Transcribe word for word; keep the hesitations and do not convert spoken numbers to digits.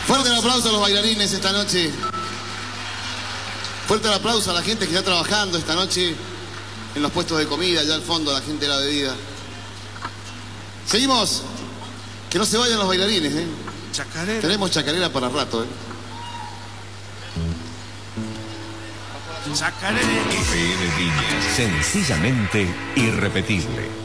Fuerte el aplauso a los bailarines esta noche. Fuerte el aplauso a la gente que está trabajando esta noche en los puestos de comida, allá al fondo, la gente de la bebida. Seguimos. Que no se vayan los bailarines, ¿eh? Chacarera. Tenemos chacarera para rato, ¿eh? Chacarera. F M Viña. Sencillamente irrepetible.